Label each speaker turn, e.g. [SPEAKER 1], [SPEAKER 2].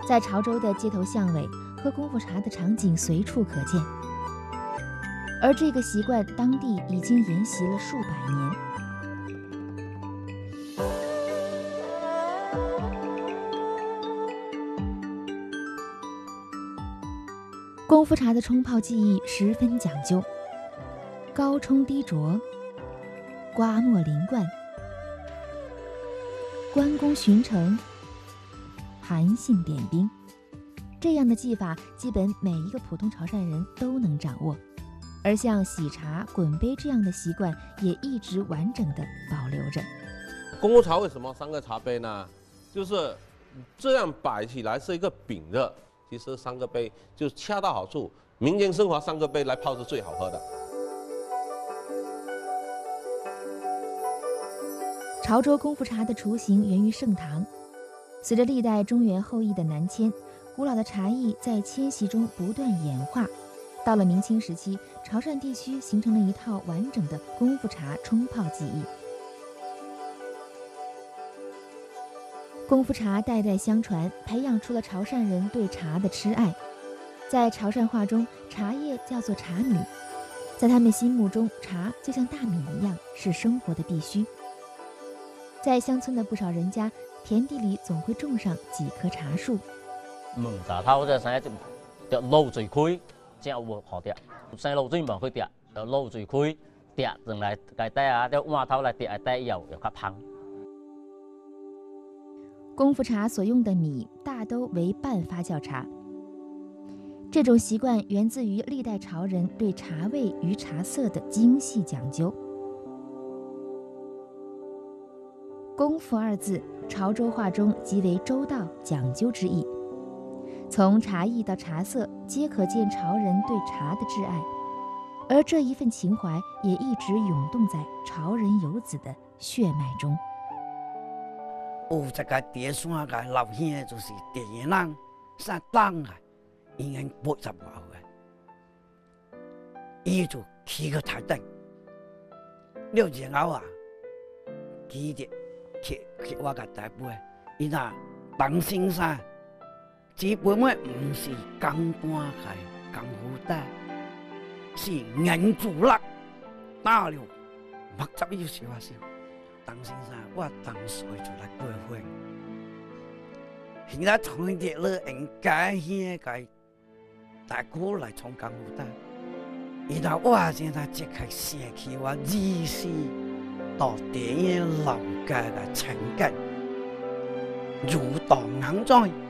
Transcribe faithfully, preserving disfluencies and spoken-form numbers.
[SPEAKER 1] 在潮州的街头巷尾，喝功夫茶的场景随处可见。而这个习惯，当地已经沿袭了数百年。功夫茶的冲泡技艺十分讲究，高冲低浊，刮末淋灌，关公巡城，韩信点兵，这样的技法基本每一个普通潮汕人都能掌握。而像洗茶、滚杯这样的习惯也一直完整地保留着。
[SPEAKER 2] 功夫茶为什么三个茶杯呢？就是这样摆起来是一个饼的，其实三个杯就恰到好处。民间生活三个杯来泡是最好喝的。
[SPEAKER 1] 潮州功夫茶的雏形源于盛唐，随着历代中原后裔的南迁，古老的茶艺在迁徙中不断演化。到了明清时期，潮汕地区形成了一套完整的功夫茶冲泡技艺。功夫茶代代相传，培养出了潮汕人对茶的痴爱。在潮汕话中，茶叶叫做茶米，在他们心目中，茶就像大米一样，是生活的必须。在乡村的不少人家，田地里总会种上几棵茶树。
[SPEAKER 3] 门茶头就生就露水开，这样我好点。生露水门去点，就露水开，点进来cái tay啊，就挖头来点cái tay油又较香。
[SPEAKER 1] 功夫茶所用的米大都为半发酵茶，这种习惯源自于历代潮人对茶味与茶色的精细讲究。功夫二字，潮州话中即为周到讲究之意。从茶艺到茶色，皆可见潮人对茶的挚爱，而这一份情怀也一直涌动在潮人游子的血脉中。
[SPEAKER 4] 有一个第山个老兄就是第一人，姓邓啊，已经八十外个，伊就起个台灯，了然后啊，记得去去我个台北，伊那邓先生。这本本唔是钢管系功夫带，是银主力打了六十以上啊！少邓先生，我当岁就来过婚，现在从日了应该些个大哥来从功夫带，然后我现在即刻想起我儿时到电影老家的情景，如荡眼在。